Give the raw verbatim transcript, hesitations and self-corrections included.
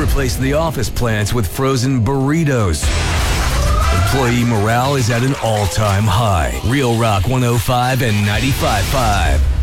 replaced the office plants with frozen burritos. Employee morale is at an all-time high. Real Rock one oh five and ninety-five point five.